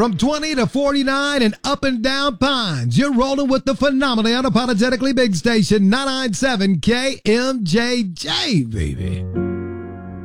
from 20 to 49 and up and down Pines. You're rolling with the phenomenally unapologetically big station, 997 KMJJ, baby.